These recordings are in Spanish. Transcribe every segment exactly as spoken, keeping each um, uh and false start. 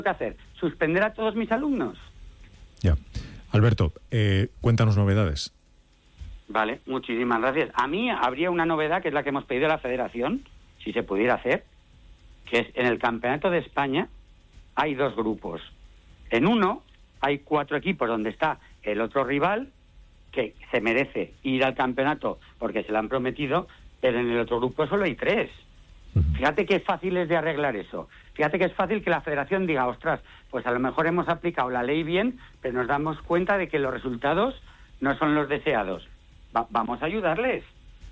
que hacer? ¿Suspender a todos mis alumnos? Ya. Alberto, eh, cuéntanos novedades. Vale, muchísimas gracias. A mí habría una novedad que es la que hemos pedido a la Federación, si se pudiera hacer, que es en el Campeonato de España hay dos grupos. En uno hay cuatro equipos donde está el otro rival que se merece ir al campeonato porque se lo han prometido, pero en el otro grupo solo hay tres. Fíjate qué fácil es de arreglar eso. Fíjate que es fácil que la Federación diga, ostras, pues a lo mejor hemos aplicado la ley bien, pero nos damos cuenta de que los resultados no son los deseados. Va- vamos a ayudarles.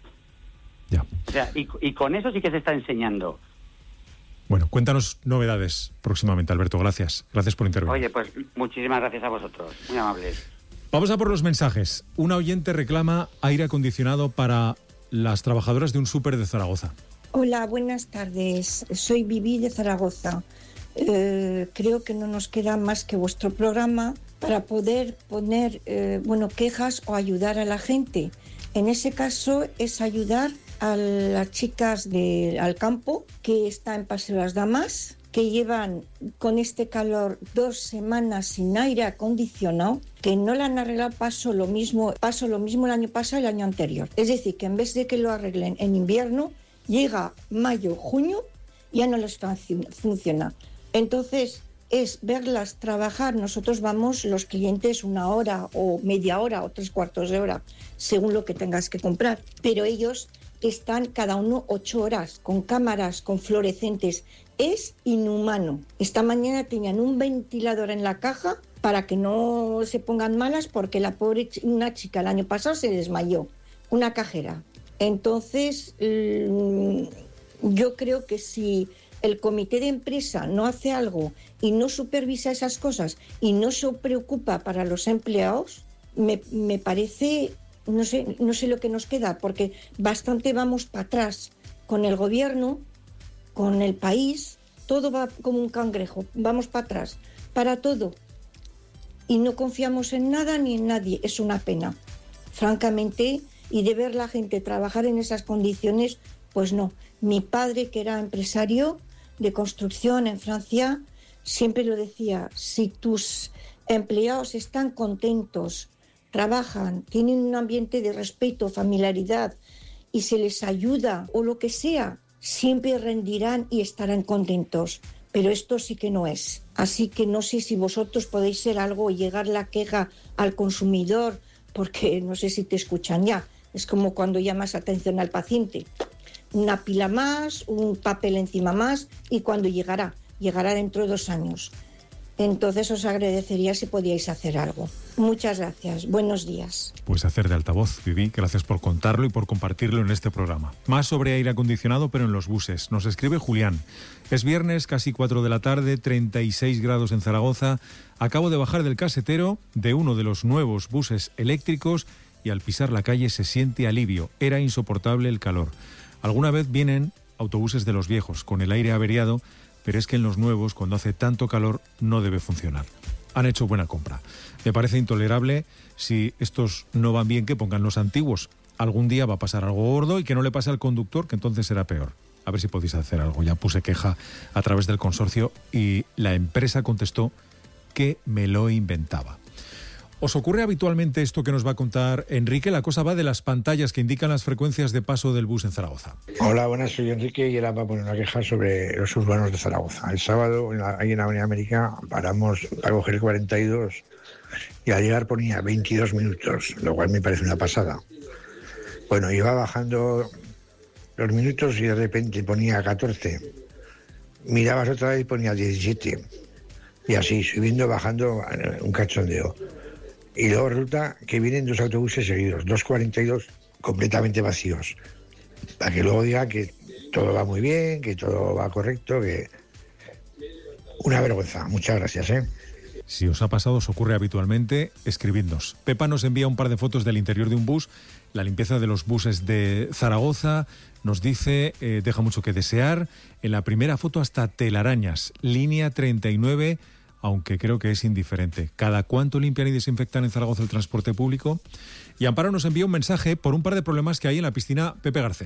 Ya. O sea, y, y con eso sí que se está enseñando. Bueno, cuéntanos novedades próximamente, Alberto. Gracias. Gracias por intervenir. Oye, pues muchísimas gracias a vosotros. Muy amables. Vamos a por los mensajes. Una oyente reclama aire acondicionado para las trabajadoras de un súper de Zaragoza. Hola, buenas tardes. Soy Vivi de Zaragoza. Eh, creo que no nos queda más que vuestro programa para poder poner eh, bueno, quejas o ayudar a la gente. En ese caso es ayudar a las chicas de al campo que está en Paseo Las Damas, que llevan con este calor dos semanas sin aire acondicionado, que no le han arreglado. Pasó lo mismo, pasó lo mismo el año pasado y el año anterior. Es decir, que en vez de que lo arreglen en invierno, llega mayo, junio, ya no les func- funciona. Entonces, es verlas trabajar. Nosotros vamos, los clientes, una hora o media hora o tres cuartos de hora, según lo que tengas que comprar. Pero ellos están cada uno ocho horas, con cámaras, con fluorescentes. Es inhumano. Esta mañana tenían un ventilador en la caja para que no se pongan malas, porque la pobre ch- una chica el año pasado se desmayó, una cajera. Entonces, mm, yo creo que si el comité de empresa no hace algo y no supervisa esas cosas y no se preocupa para los empleados, me, me parece, no sé, no sé lo que nos queda, porque bastante vamos para atrás con el gobierno, con el país, todo va como un cangrejo, vamos para atrás, para todo. Y no confiamos en nada ni en nadie, es una pena, francamente. Y de ver la gente trabajar en esas condiciones, pues no. Mi padre, que era empresario de construcción en Francia, siempre lo decía: si tus empleados están contentos, trabajan, tienen un ambiente de respeto, familiaridad, y se les ayuda o lo que sea, siempre rendirán y estarán contentos. Pero esto sí que no es. Así que no sé si vosotros podéis ser algo y llegar la queja al consumidor, porque no sé si te escuchan ya. Es como cuando llamas atención al paciente. Una pila más, un papel encima más, y cuando llegará, llegará dentro de dos años. Entonces os agradecería si podíais hacer algo. Muchas gracias. Buenos días. Pues hacer de altavoz, Vivi. Gracias por contarlo y por compartirlo en este programa. Más sobre aire acondicionado, pero en los buses. Nos escribe Julián. Es viernes, casi cuatro de la tarde, treinta y seis grados en Zaragoza. Acabo de bajar del casetero de uno de los nuevos buses eléctricos y al pisar la calle se siente alivio. Era insoportable el calor. Alguna vez vienen autobuses de los viejos con el aire averiado, pero es que en los nuevos, cuando hace tanto calor, no debe funcionar. Han hecho buena compra. Me parece intolerable, si estos no van bien, que pongan los antiguos. Algún día va a pasar algo gordo y que no le pase al conductor, que entonces será peor. A ver si podéis hacer algo. Ya puse queja a través del consorcio y la empresa contestó que me lo inventaba. ¿Os ocurre habitualmente esto que nos va a contar Enrique? La cosa va de las pantallas que indican las frecuencias de paso del bus en Zaragoza. Hola, buenas, soy Enrique y era para poner una queja sobre los urbanos de Zaragoza. El sábado, en la, ahí en Avenida América, paramos para coger el cuarenta y dos y al llegar ponía veintidós minutos, lo cual me parece una pasada. Bueno, iba bajando los minutos y de repente ponía catorce. Mirabas otra vez y ponía diecisiete. Y así, subiendo, bajando, un cachondeo. Y luego resulta que vienen dos autobuses seguidos, dos cuarenta y dos completamente vacíos, para que luego digan que todo va muy bien, que todo va correcto, que... Una vergüenza. Muchas gracias, ¿eh? Si os ha pasado, os ocurre habitualmente, escribidnos. Pepa nos envía un par de fotos del interior de un bus, la limpieza de los buses de Zaragoza, nos dice, eh, deja mucho que desear. En la primera foto hasta telarañas, línea treinta y nueve, aunque creo que es indiferente. ¿Cada cuánto limpian y desinfectan en Zaragoza el transporte público? Y Amparo nos envía un mensaje por un par de problemas que hay en la piscina Pepe Garcés.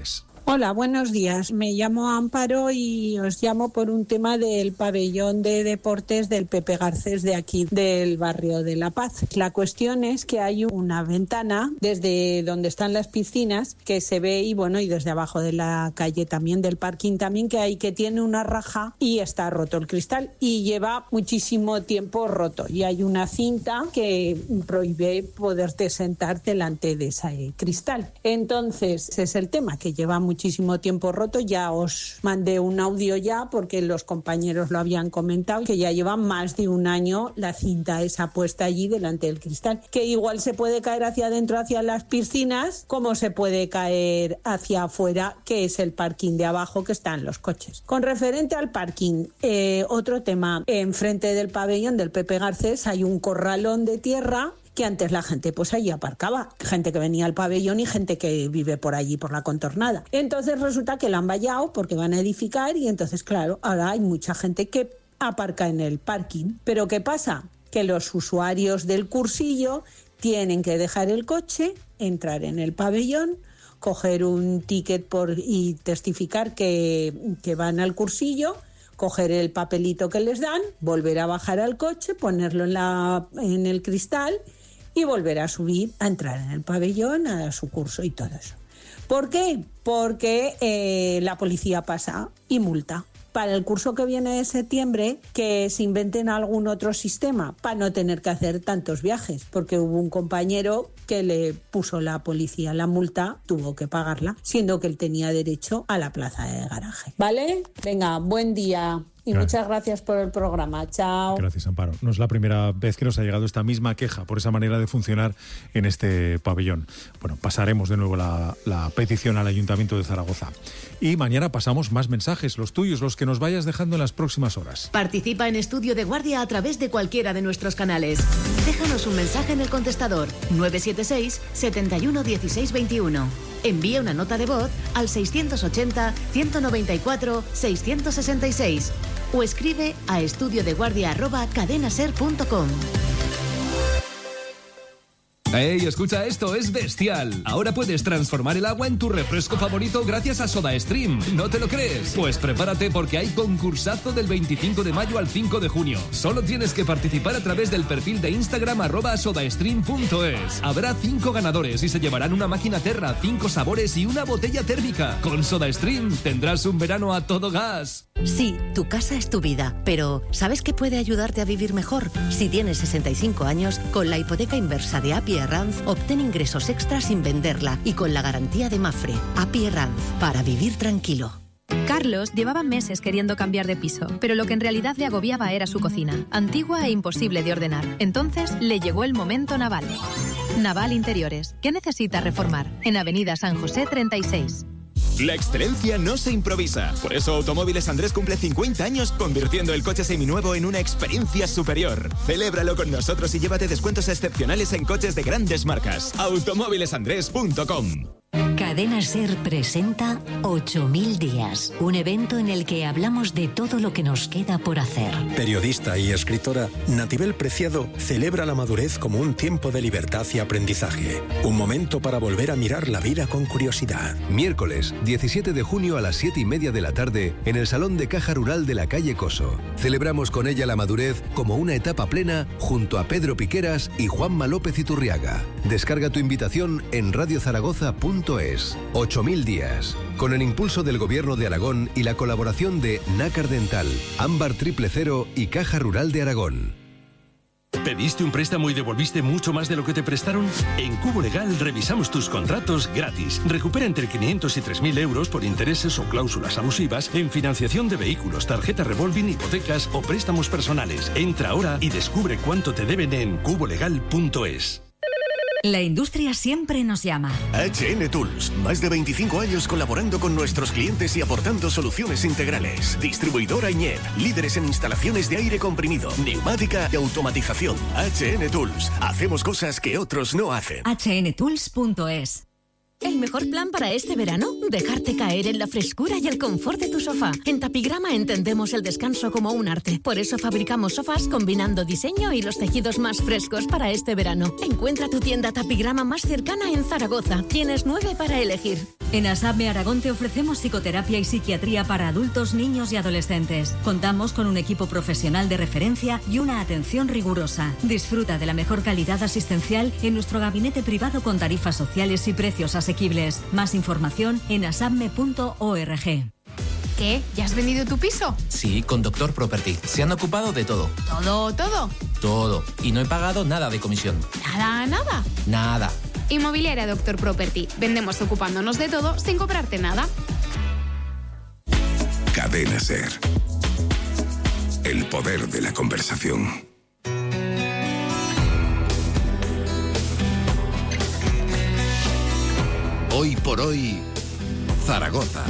Hola, buenos días. Me llamo Amparo y os llamo por un tema del pabellón de deportes del Pepe Garcés de aquí, del barrio de La Paz. La cuestión es que hay una ventana desde donde están las piscinas que se ve y bueno, y desde abajo de la calle también, del parking también, que hay que tiene una raja y está roto el cristal y lleva muchísimo tiempo roto. Y hay una cinta que prohíbe poderte sentar delante de ese cristal. Entonces, ese es el tema, que lleva muchísimo tiempo roto. Ya os mandé un audio ya porque los compañeros lo habían comentado, que ya lleva más de un año la cinta esa puesta allí delante del cristal, que igual se puede caer hacia adentro, hacia las piscinas, como se puede caer hacia afuera, que es el parking de abajo que están los coches. Con referente al parking, eh, otro tema, enfrente del pabellón del Pepe Garcés hay un corralón de tierra que antes la gente pues allí aparcaba, gente que venía al pabellón y gente que vive por allí, por la contornada. Entonces resulta que la han vallado porque van a edificar y entonces, claro, ahora hay mucha gente que aparca en el parking. Pero ¿qué pasa? Que los usuarios del cursillo tienen que dejar el coche, entrar en el pabellón, coger un ticket por, y testificar que, que van al cursillo, coger el papelito que les dan, volver a bajar al coche, ponerlo en, la, en el cristal y volver a subir, a entrar en el pabellón, a su curso y todo eso. ¿Por qué? Porque eh, la policía pasa y multa. Para el curso que viene de septiembre, que se inventen algún otro sistema para no tener que hacer tantos viajes, porque hubo un compañero que le puso la policía la multa, tuvo que pagarla, siendo que él tenía derecho a la plaza de garaje. ¿Vale? Venga, buen día. Y gracias. Muchas gracias por el programa. Chao. Gracias, Amparo. No es la primera vez que nos ha llegado esta misma queja por esa manera de funcionar en este pabellón. Bueno, pasaremos de nuevo la, la petición al Ayuntamiento de Zaragoza. Y mañana pasamos más mensajes, los tuyos, los que nos vayas dejando en las próximas horas. Participa en Estudio de Guardia a través de cualquiera de nuestros canales. Déjanos un mensaje en el contestador nueve siete seis, siete uno uno seis dos uno. Envía una nota de voz al seiscientos ochenta, ciento noventa y cuatro, seiscientos sesenta y seis o escribe a estudiodeguardia arroba cadenaser punto com. ¡Ey, escucha esto! ¡Es bestial! Ahora puedes transformar el agua en tu refresco favorito gracias a SodaStream. ¿No te lo crees? Pues prepárate porque hay concursazo del veinticinco de mayo al cinco de junio. Solo tienes que participar a través del perfil de Instagram arroba sodastream punto es. Habrá cinco ganadores y se llevarán una máquina Terra, cinco sabores y una botella térmica. Con SodaStream tendrás un verano a todo gas. Sí, tu casa es tu vida, pero ¿sabes qué puede ayudarte a vivir mejor? Si tienes sesenta y cinco años, con la hipoteca inversa de A P I Arranz, obtén ingresos extras sin venderla y con la garantía de Mafre. A P I Arranz, para vivir tranquilo. Carlos llevaba meses queriendo cambiar de piso, pero lo que en realidad le agobiaba era su cocina, antigua e imposible de ordenar. Entonces le llegó el momento Naval. Naval Interiores. ¿Qué necesita reformar? En Avenida San José treinta y seis. La excelencia no se improvisa. Por eso Automóviles Andrés cumple cincuenta años convirtiendo el coche seminuevo en una experiencia superior. Celébralo con nosotros y llévate descuentos excepcionales en coches de grandes marcas. automóviles andrés punto com. Cadena Ser presenta ocho mil días, un evento en el que hablamos de todo lo que nos queda por hacer. Periodista y escritora, Natibel Preciado celebra la madurez como un tiempo de libertad y aprendizaje. Un momento para volver a mirar la vida con curiosidad. Miércoles, diecisiete de junio a las siete y media de la tarde, en el Salón de Caja Rural de la calle Coso. Celebramos con ella la madurez como una etapa plena junto a Pedro Piqueras y Juanma López Iturriaga. Descarga tu invitación en radiozaragoza punto es. ocho mil días. Con el impulso del Gobierno de Aragón y la colaboración de Nácar Dental, Ámbar Triple Cero y Caja Rural de Aragón. ¿Pediste un préstamo y devolviste mucho más de lo que te prestaron? En Cubo Legal revisamos tus contratos gratis. Recupera entre quinientos y tres mil euros por intereses o cláusulas abusivas en financiación de vehículos, tarjeta revolving, hipotecas o préstamos personales. Entra ahora y descubre cuánto te deben en cubo legal punto es. La industria siempre nos llama. H N Tools, más de veinticinco años colaborando con nuestros clientes y aportando soluciones integrales. Distribuidora Iñet, líderes en instalaciones de aire comprimido, neumática y automatización. H N Tools, hacemos cosas que otros no hacen. H N tools punto es. ¿El mejor plan para este verano? Dejarte caer en la frescura y el confort de tu sofá. En Tapigrama entendemos el descanso como un arte. Por eso fabricamos sofás combinando diseño y los tejidos más frescos para este verano. Encuentra tu tienda Tapigrama más cercana en Zaragoza. Tienes nueve para elegir. En ASAPME Aragón te ofrecemos psicoterapia y psiquiatría para adultos, niños y adolescentes. Contamos con un equipo profesional de referencia y una atención rigurosa. Disfruta de la mejor calidad asistencial en nuestro gabinete privado con tarifas sociales y precios asequibles. Más información en asapme punto org. ¿Qué? ¿Ya has vendido tu piso? Sí, con Doctor Property. Se han ocupado de todo. ¿Todo, todo? Todo. Y no he pagado nada de comisión. ¿Nada, nada? Nada. Inmobiliaria Doctor Property. Vendemos ocupándonos de todo sin cobrarte nada. Cadena SER. El poder de la conversación. Hoy por hoy, Zaragoza.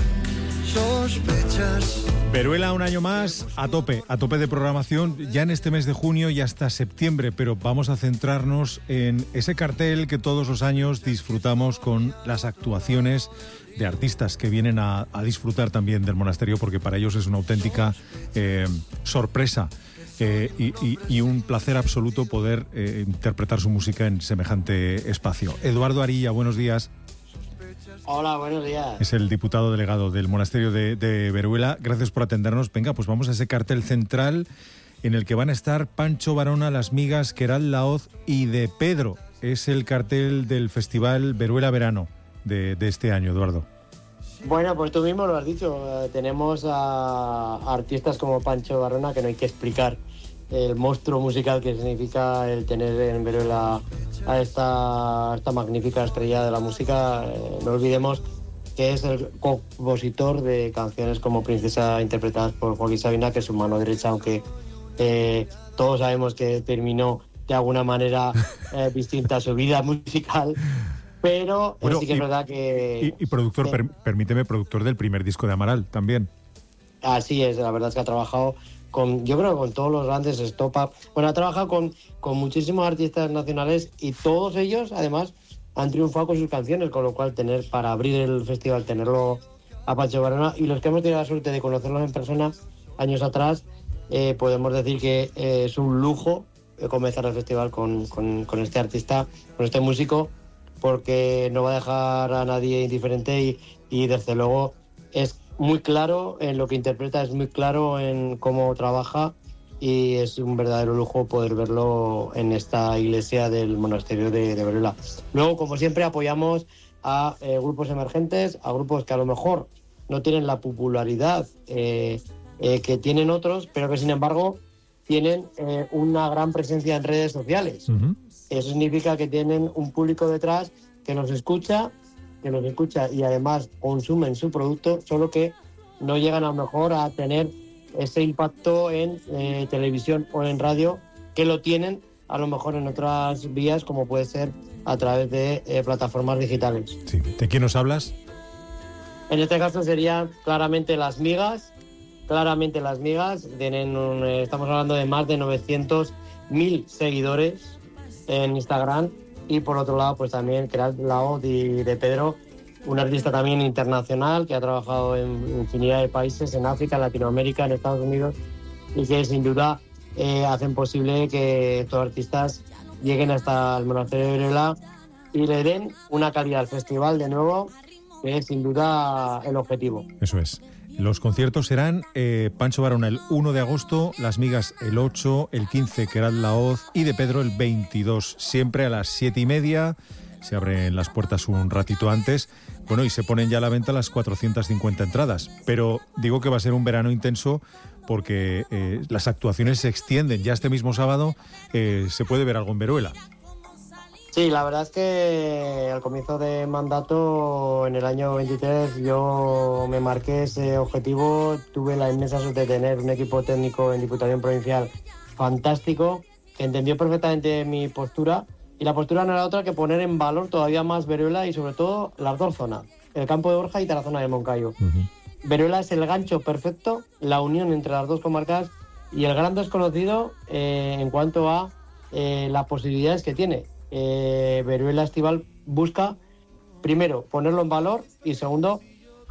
Sospechas. Veruela un año más, a tope, a tope de programación, ya en este mes de junio y hasta septiembre, pero vamos a centrarnos en ese cartel que todos los años disfrutamos con las actuaciones de artistas que vienen a, a disfrutar también del monasterio, porque para ellos es una auténtica eh, sorpresa eh, y, y, y un placer absoluto poder eh, interpretar su música en semejante espacio. Eduardo Arilla, buenos días. Hola, buenos días. Es el diputado delegado del monasterio de, de Veruela. Gracias por atendernos. Venga, pues vamos a ese cartel central en el que van a estar Pancho Varona, Las Migas, Queralt Laoz y De Pedro. Es el cartel del Festival Veruela Verano de, de este año, Eduardo. Bueno, pues tú mismo lo has dicho. Eh, tenemos a, a artistas como Pancho Varona, que no hay que explicar el monstruo musical que significa el tener en Veruela a esta, esta magnífica estrella de la música. Eh, no olvidemos que es el compositor de canciones como Princesa, interpretadas por Joaquín Sabina, que es su mano derecha, aunque eh, todos sabemos que terminó de alguna manera eh, distinta a su vida musical, pero bueno, sí que y, es verdad que... Y, y productor, eh, per, permíteme, productor del primer disco de Amaral también. Así es, la verdad es que ha trabajado con, yo creo que con todos los grandes Estopa. Bueno, ha trabajado con, con muchísimos artistas nacionales y todos ellos, además, han triunfado con sus canciones, con lo cual tener para abrir el festival, tenerlo a Pancho Varona, y los que hemos tenido la suerte de conocerlos en persona años atrás, eh, podemos decir que eh, es un lujo comenzar el festival con, con, con este artista, con este músico, porque no va a dejar a nadie indiferente y, y desde luego es muy claro en lo que interpreta, es muy claro en cómo trabaja, y es un verdadero lujo poder verlo en esta iglesia del monasterio de, de Veruela. Luego, como siempre, apoyamos a eh, grupos emergentes, a grupos que a lo mejor no tienen la popularidad eh, eh, que tienen otros, pero que sin embargo tienen eh, una gran presencia en redes sociales. Uh-huh. Eso significa que tienen un público detrás que los escucha, que los escucha y además consumen su producto, solo que no llegan a lo mejor a tener ese impacto en eh, televisión o en radio, que lo tienen a lo mejor en otras vías, como puede ser a través de eh, plataformas digitales. Sí. ¿De quién nos hablas? En este caso serían claramente Las Migas, claramente Las Migas, tienen un, eh, estamos hablando de más de novecientos mil seguidores en Instagram, y por otro lado pues también Queralt Laoz y De Pedro, un artista también internacional que ha trabajado en infinidad de países, en África, en Latinoamérica, en Estados Unidos, y que sin duda eh, hacen posible que estos artistas lleguen hasta el monasterio de Veruela y le den una calidad al festival de nuevo, que es sin duda el objetivo. Eso es. Los conciertos serán eh, Pancho Varona el uno de agosto, Las Migas el ocho, el quince Queralt Laoz y De Pedro el veintidós, siempre a las siete y media. Se abren las puertas un ratito antes. Bueno, y se ponen ya a la venta las cuatrocientas cincuenta entradas. Pero digo que va a ser un verano intenso porque eh, las actuaciones se extienden. Ya este mismo sábado eh, se puede ver algo en Veruela. Sí, la verdad es que al comienzo de mandato, en el año veintitrés, yo me marqué ese objetivo. Tuve la inmensa suerte de tener un equipo técnico en Diputación Provincial fantástico, que entendió perfectamente mi postura. Y la postura no era otra que poner en valor todavía más Veruela y sobre todo las dos zonas, el campo de Borja y Tarazona de Moncayo. Uh-huh. Veruela es el gancho perfecto, la unión entre las dos comarcas y el gran desconocido eh, en cuanto a eh, las posibilidades que tiene. Eh, Veruela Estival busca, primero, ponerlo en valor y segundo,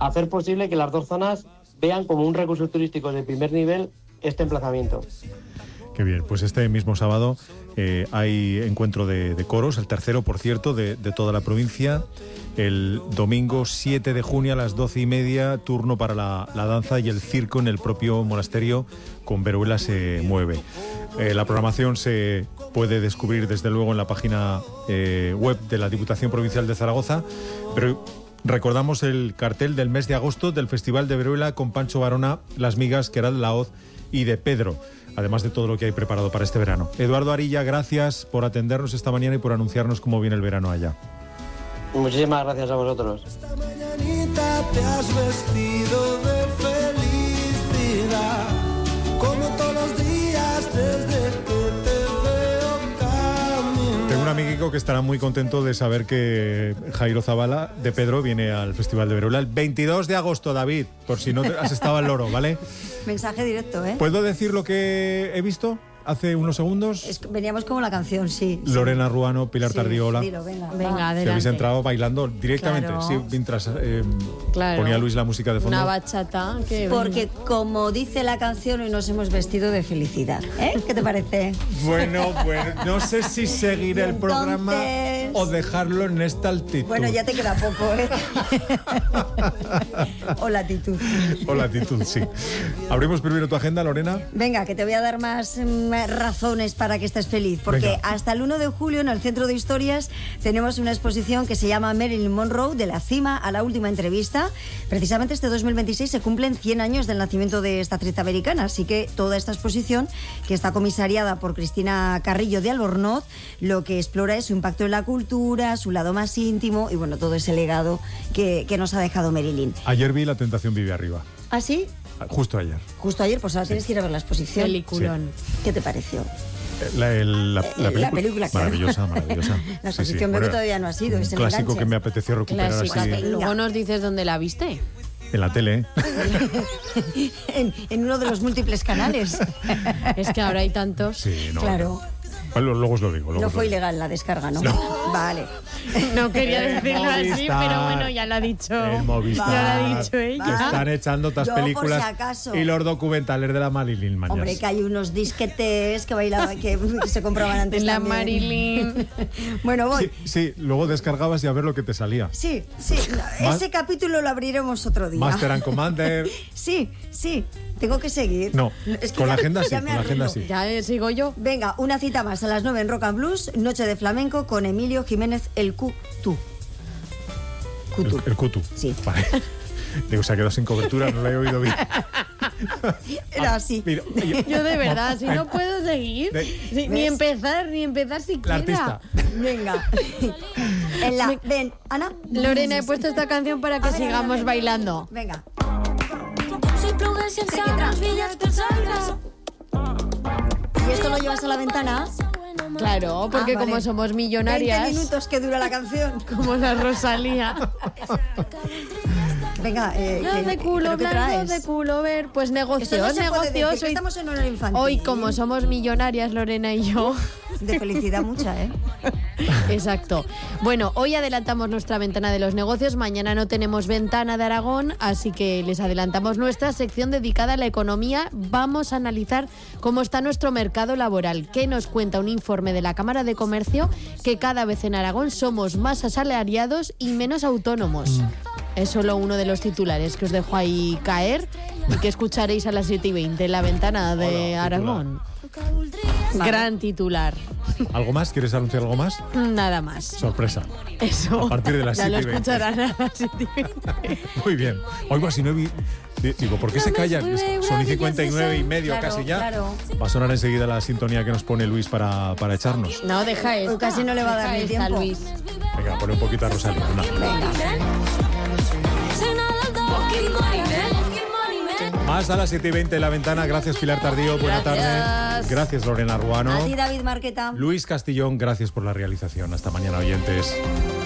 hacer posible que las dos zonas vean como un recurso turístico de primer nivel este emplazamiento. Qué bien, pues este mismo sábado eh, hay encuentro de, de coros, el tercero, por cierto, de, de toda la provincia. El domingo siete de junio a las doce y media, turno para la, la danza y el circo en el propio monasterio con Veruela se mueve. Eh, la programación se puede descubrir desde luego en la página eh, web de la Diputación Provincial de Zaragoza, pero recordamos el cartel del mes de agosto del Festival de Veruela con Pancho Varona, Las Migas, Queralt Laoz y de Pedro, además de todo lo que hay preparado para este verano. Eduardo Arilla, gracias por atendernos esta mañana y por anunciarnos cómo viene el verano allá. Muchísimas gracias a vosotros. Esta mañanita te has vestido de felicidad, como todos los días desde que te veo caminar. Tengo un amiguico que estará muy contento de saber que Jairo Zabala de Pedro viene al Festival de Veruela el veintidós de agosto, David, por si no te has estado al loro, ¿vale? Mensaje directo, ¿eh? ¿Puedo decir lo que he visto hace unos segundos? Es, veníamos como la canción, sí. Lorena sí. Ruano, Pilar sí, Tardiola. Dilo, venga, venga, adelante. Que habéis entrado bailando directamente, claro. sí, mientras eh, claro. ponía Luis la música de fondo. Una bachata. Que Porque como dice la canción, hoy nos hemos vestido de felicidad. ¿Eh? ¿Qué te parece? Bueno, bueno, no sé si seguir el entonces... programa o dejarlo en esta altitud. Bueno, ya te queda poco, ¿eh? O latitud. O latitud, sí. Abrimos primero tu agenda, Lorena. Venga, que te voy a dar más, más razones para que estés feliz, porque Venga. hasta el uno de julio en el Centro de Historias tenemos una exposición que se llama Marilyn Monroe, de la cima a la última entrevista. Precisamente este dos mil veintiséis se cumplen cien años del nacimiento de esta actriz americana, así que toda esta exposición, que está comisariada por Cristina Carrillo de Albornoz, lo que explora es su impacto en la cultura, su lado más íntimo y bueno, todo ese legado que, que nos ha dejado Marilyn. Ayer vi La tentación vive arriba. ¿Ah, sí? Justo ayer. Justo ayer, pues ahora sí. tienes que ir a ver la exposición. Peliculón. Sí. ¿Qué te pareció? La, el, la, la, película, la película, claro. Maravillosa, maravillosa. La exposición sí, sí. veo bueno, que todavía no ha sido. Un es clásico enganche. que me apeteció recuperar clásico. así. Luego nos dices dónde la viste. En la tele, ¿eh? en, en uno de los múltiples canales. Es que ahora hay tantos. Sí, no, claro. Bueno, luego os lo digo. No fue ilegal la descarga, ¿no? no. Vale. No quería el decirlo Movistar, así, pero bueno, ya lo ha dicho. El Movistar. Ya lo ha dicho ella. Que están echando otras Yo, películas si y los documentales de la Marilyn Mañas. Hombre, que hay unos disquetes que bailaban, que, que se compraban antes la también. Marilyn. Bueno, voy. Sí, sí, luego descargabas y a ver lo que te salía. Sí, sí. No, ese capítulo lo abriremos otro día. Master and Commander. Sí, sí. Tengo que seguir. No, es que con ya, la agenda sí, con la agenda sí. Ya eh, sigo yo. Venga, una cita más a las nueve en Rock and Blues, Noche de Flamenco con Emilio Jiménez el Cutu. Cutu. El, el Cutu. Sí. Vale. Digo, se ha quedado sin cobertura, no la he oído bien. Era así. Mira, yo, yo de verdad, si no puedo seguir, de, si, ni empezar, ni empezar siquiera. La artista. Venga. En la, ven, Ana. Lorena, he puesto esta canción para que ver, sigamos ver, bailando. Venga. ¿Y esto lo llevas a la ventana? Claro, porque ah, vale. como somos millonarias... veinte minutos que dura la canción. Como la Rosalía. Venga, eh, no de culo blanco, de culo ver. Pues negocios, no negocios. Hoy, estamos en hora infantil. Hoy, como somos millonarias, Lorena y yo... De felicidad mucha, ¿eh? Exacto. Bueno, hoy adelantamos nuestra ventana de los negocios. Mañana no tenemos ventana de Aragón, así que les adelantamos nuestra sección dedicada a la economía. Vamos a analizar cómo está nuestro mercado laboral. ¿Qué nos cuenta un informe de la Cámara de Comercio? Que cada vez en Aragón somos más asalariados y menos autónomos. Mm. Es solo uno de los titulares que os dejo ahí caer y que escucharéis a las siete y veinte en la ventana de Hola, Aragón. Vale. Gran titular. ¿Algo más? ¿Quieres anunciar algo más? Nada más. Sorpresa. Eso. A partir de las ya siete y lo veinte. escucharán a las siete y veinte. Muy bien. Oigo, si no vi... Digo, ¿por qué no se callan? Son y cincuenta y nueve y medio claro, casi ya. Claro. Va a sonar enseguida la sintonía que nos pone Luis para, para echarnos. No, deja esta. Casi no le va a dar ni tiempo. Luis. Venga, pone un poquito a Rosalía. Una. Venga. Más a las siete y veinte en la ventana. Gracias, Pilar Tardío. Buena gracias. tarde. Gracias, Lorena Ruano. A ti, David Marqueta. Luis Castillón, gracias por la realización. Hasta mañana, oyentes.